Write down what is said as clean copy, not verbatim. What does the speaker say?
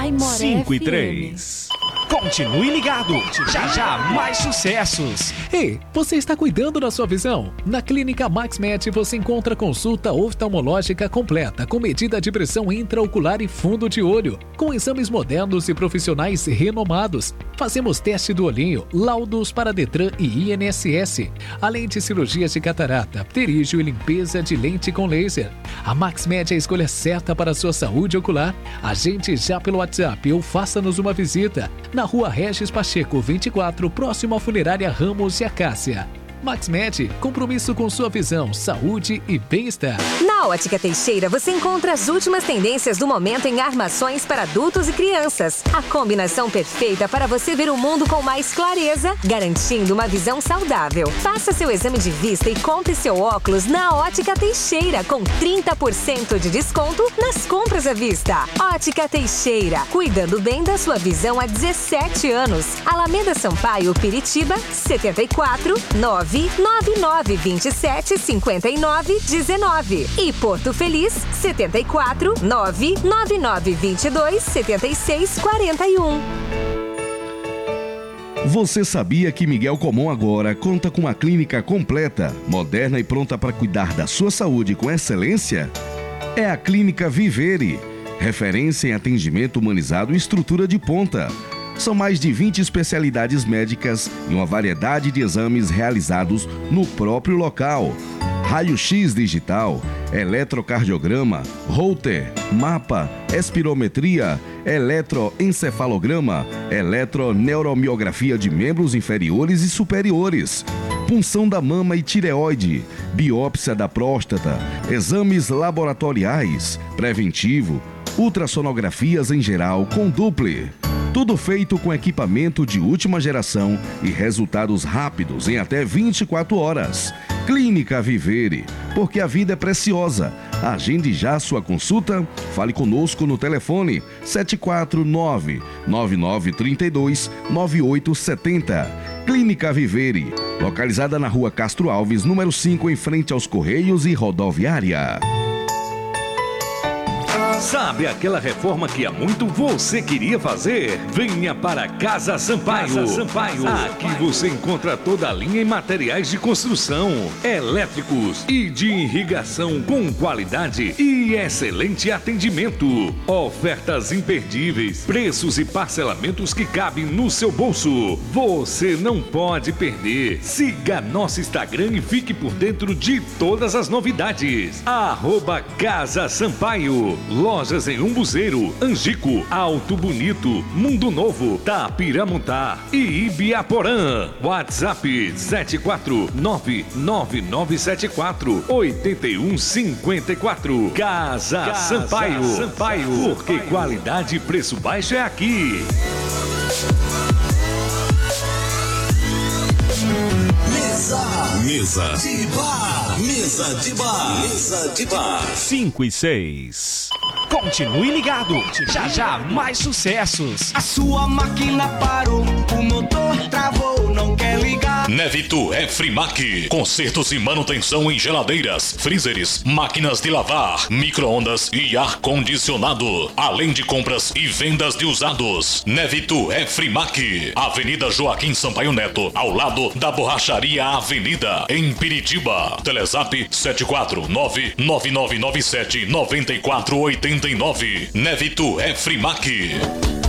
Aimoré 5 e FM. 3. Continue ligado. Já já mais sucessos. Ei, você está cuidando da sua visão? Na Clínica MaxMed você encontra consulta oftalmológica completa com medida de pressão intraocular e fundo de olho, com exames modernos e profissionais renomados. Fazemos teste do olhinho, laudos para Detran e INSS, além de cirurgias de catarata, pterígio e limpeza de lente com laser. A MaxMed é a escolha certa para a sua saúde ocular. Agende já pelo WhatsApp ou faça-nos uma visita na Rua Regis Pacheco 24, próximo à Funerária Ramos e Acácia. MaxMed, compromisso com sua visão, saúde e bem-estar. Na Ótica Teixeira você encontra as últimas tendências do momento em armações para adultos e crianças. A combinação perfeita para você ver o mundo com mais clareza, garantindo uma visão saudável. Faça seu exame de vista e compre seu óculos na Ótica Teixeira com 30% de desconto nas compras à vista. Ótica Teixeira, cuidando bem da sua visão há 17 anos. Alameda Sampaio, Piritiba, 74 99927 5919 e Porto Feliz 74 99922 7641. Você sabia que Miguel Comum agora conta com uma clínica completa, moderna e pronta para cuidar da sua saúde com excelência? É a Clínica Vivere, referência em atendimento humanizado e estrutura de ponta. São mais de 20 especialidades médicas e uma variedade de exames realizados no próprio local. Raio-X digital, eletrocardiograma, Holter, mapa, espirometria, eletroencefalograma, eletroneuromiografia de membros inferiores e superiores, punção da mama e tireoide, biópsia da próstata, exames laboratoriais, preventivo, ultrassonografias em geral com Doppler. Tudo feito com equipamento de última geração e resultados rápidos em até 24 horas. Clínica Vivere, porque a vida é preciosa. Agende já sua consulta. Fale conosco no telefone 749-9932-9870. Clínica Vivere, localizada na Rua Castro Alves, número 5, em frente aos Correios e Rodoviária. Sabe aquela reforma que há muito você queria fazer? Venha para Casa Sampaio. Casa Sampaio. Aqui você encontra toda a linha em materiais de construção, elétricos e de irrigação com qualidade e excelente atendimento. Ofertas imperdíveis, preços e parcelamentos que cabem no seu bolso. Você não pode perder. Siga nosso Instagram e fique por dentro de todas as novidades. @Casa Sampaio. Lojas em Umbuzeiro, Angico, Alto Bonito, Mundo Novo, Tapiramontá e Ibiaporã. WhatsApp 74999748154. Casa Sampaio. Porque qualidade e preço baixo é aqui. Mesa de bar. Mesa de bar. Mesa de bar. 5 e 6. Continue ligado. Já já mais sucessos. A sua máquina parou, o motor travou, não quer ligar. Nevito é Frimac. Consertos e manutenção em geladeiras, freezers, máquinas de lavar, micro-ondas e ar-condicionado. Além de compras e vendas de usados. Nevito é Frimac. Avenida Joaquim Sampaio Neto, ao lado da Borracharia Avenida, em Piritiba. Telezap 749-9997-9489. Nevito é Frimac.